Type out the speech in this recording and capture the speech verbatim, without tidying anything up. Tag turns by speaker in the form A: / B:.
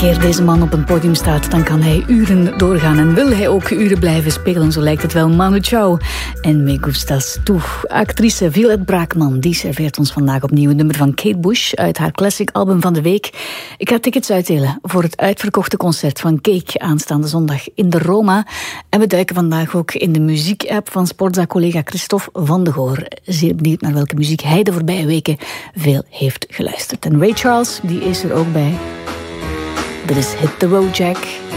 A: keer deze man op een podium staat, dan kan hij uren doorgaan. En wil hij ook uren blijven spelen, zo lijkt het wel. Manu Chao en Me Gustas Tu. Actrice Violet Braakman, die serveert ons vandaag opnieuw een nummer van Kate Bush uit haar classic album van de week. Ik ga tickets uitdelen voor het uitverkochte concert van Cake aanstaande zondag in de Roma. En we duiken vandaag ook in de muziekapp van Sportza-collega Christophe van de Goor. Zeer benieuwd naar welke muziek hij de voorbije weken veel heeft geluisterd. En Ray Charles, die is er ook bij. Dit is Hit the Road Jack.